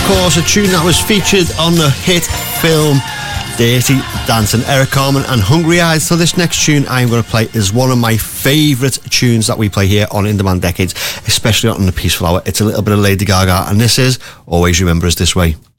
course, a tune that was featured on the hit film Dirty Dancing, Eric Carmen and Hungry Eyes. So this next tune I'm going to play is one of my favourite tunes that we play here on In Demand Decades, especially on the Peaceful Hour. It's a little bit of Lady Gaga, and this is Always Remember Us This Way.